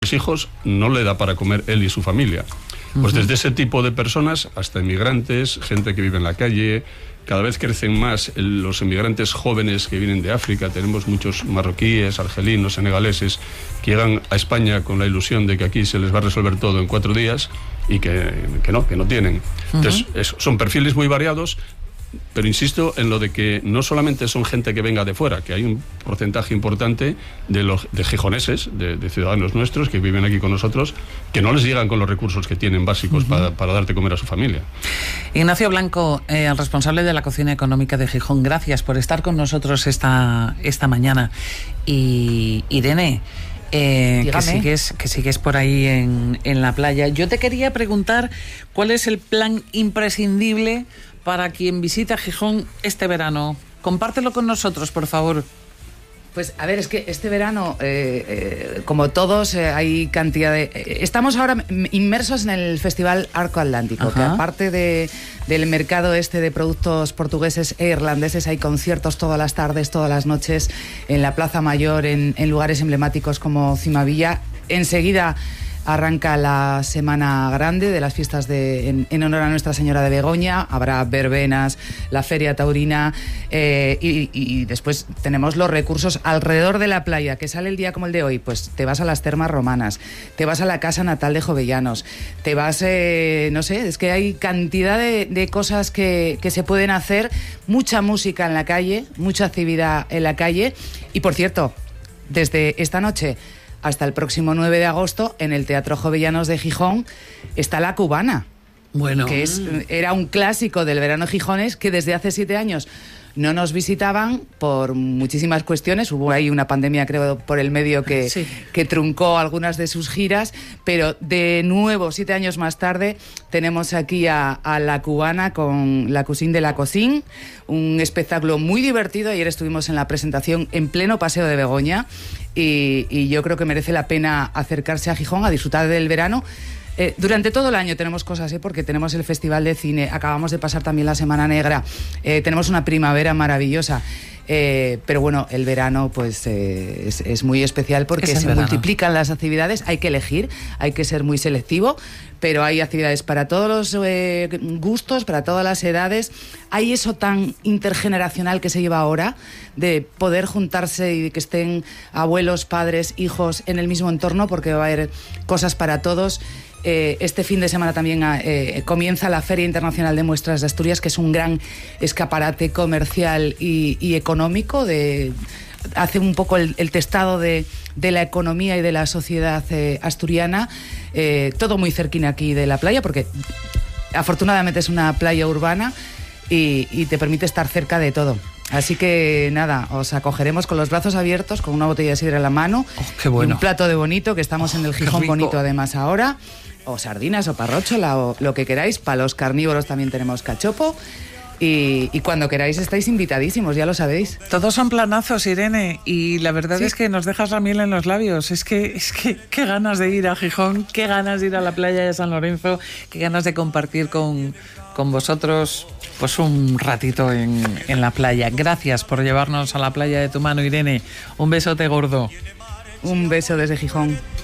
los hijos no le da para comer él y su familia. Pues desde ese tipo de personas hasta inmigrantes, gente que vive en la calle. Cada vez crecen más los inmigrantes jóvenes que vienen de África. Tenemos muchos marroquíes, argelinos, senegaleses que llegan a España con la ilusión de que aquí se les va a resolver todo en 4 días y que no tienen. Entonces, son perfiles muy variados, pero insisto en lo de que no solamente son gente que venga de fuera, que hay un porcentaje importante de gijoneses, de ciudadanos nuestros que viven aquí con nosotros, que no les llegan con los recursos que tienen básicos para darte comer a su familia. Ignacio Blanco, el responsable de la cocina económica de Gijón, gracias por estar con nosotros esta mañana. Y Irene, que sigues por ahí en la playa. Yo te quería preguntar cuál es el plan imprescindible para quien visita Gijón este verano. Compártelo con nosotros, por favor. Pues a ver, es que este verano, como todos, hay cantidad de... estamos ahora inmersos en el Festival Arco Atlántico, que aparte del mercado de productos portugueses e irlandeses, hay conciertos todas las tardes, todas las noches, en la Plaza Mayor, en lugares emblemáticos como Cimavilla. Enseguida arranca la Semana Grande de las fiestas en honor a Nuestra Señora de Begoña. Habrá verbenas, la Feria Taurina y después tenemos los recursos alrededor de la playa. Que sale el día como el de hoy, pues te vas a las Termas Romanas, te vas a la Casa Natal de Jovellanos, te vas, no sé, es que hay cantidad de cosas que se pueden hacer. Mucha música en la calle, mucha actividad en la calle. Y por cierto, desde esta noche hasta el próximo 9 de agosto, en el Teatro Jovellanos de Gijón, está La Cubana. Bueno. Que era un clásico del verano gijones que desde hace 7 años no nos visitaban por muchísimas cuestiones. Hubo ahí una pandemia, creo, por el medio que truncó algunas de sus giras, pero de nuevo, 7 años más tarde, tenemos aquí a La Cubana con La Cocine de la Cocine, un espectáculo muy divertido. Ayer estuvimos en la presentación en pleno Paseo de Begoña y yo creo que merece la pena acercarse a Gijón a disfrutar del verano. Durante todo el año tenemos cosas, porque tenemos el Festival de Cine, acabamos de pasar también la Semana Negra, tenemos una primavera maravillosa, pero bueno, el verano pues es muy especial porque se multiplican las actividades, hay que elegir, hay que ser muy selectivo, pero hay actividades para todos los gustos, para todas las edades. Hay eso tan intergeneracional que se lleva ahora, de poder juntarse y que estén abuelos, padres, hijos en el mismo entorno, porque va a haber cosas para todos. Este fin de semana también comienza la Feria Internacional de Muestras de Asturias, que es un gran escaparate comercial y económico. Hace un poco el testado de la economía y de la sociedad asturiana, todo muy cerquina aquí de la playa, porque afortunadamente es una playa urbana y te permite estar cerca de todo. Así que nada, os acogeremos con los brazos abiertos, con una botella de sidra en la mano, qué bueno. Y un plato de bonito, que estamos en el Gijón Bonito además ahora, o sardinas o parróchola o lo que queráis. Para los carnívoros también tenemos cachopo. Y cuando queráis estáis invitadísimos, ya lo sabéis. Todos son planazos, Irene, y la verdad es que nos dejas la miel en los labios. Es que qué ganas de ir a Gijón, qué ganas de ir a la playa de San Lorenzo, qué ganas de compartir con vosotros pues un ratito en la playa. Gracias por llevarnos a la playa de tu mano, Irene. Un besote gordo. Un beso desde Gijón.